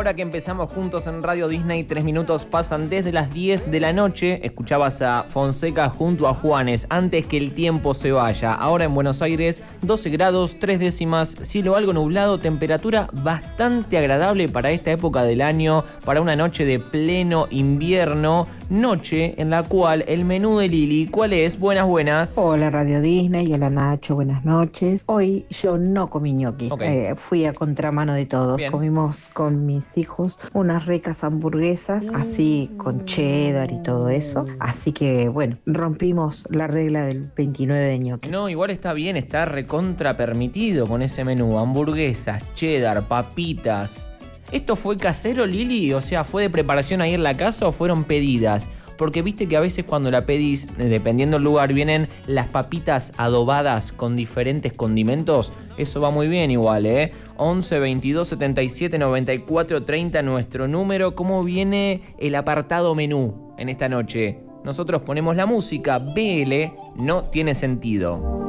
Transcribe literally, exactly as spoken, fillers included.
hora que empezamos juntos en Radio Disney. Tres minutos pasan desde las diez de la noche. Escuchabas a Fonseca junto a Juanes, Antes que el tiempo se vaya. Ahora en Buenos Aires, doce grados, tres décimas, cielo algo nublado, temperatura bastante agradable para esta época del año, para una noche de pleno invierno. Noche en la cual el menú de Lili, ¿cuál es? Buenas, buenas. Hola Radio Disney, hola Nacho, buenas noches. Hoy yo no comí ñoquis, Ok. eh, fui a contramano de todos. Bien. Comimos con mis hijos unas ricas hamburguesas, así con cheddar y todo eso. Así que bueno, rompimos la regla del veintinueve de ñoquis. No, igual está bien, está recontra permitido con ese menú. Hamburguesas, cheddar, papitas. ¿Esto fue casero, Lili? O sea, ¿fue de preparación ahí en la casa o fueron pedidas? Porque viste que a veces cuando la pedís, dependiendo del lugar, vienen las papitas adobadas con diferentes condimentos. Eso va muy bien igual, ¿eh? once, veintidós, setenta y siete, noventa y cuatro, treinta, nuestro número. ¿Cómo viene el apartado menú en esta noche? Nosotros ponemos la música. B L no tiene sentido.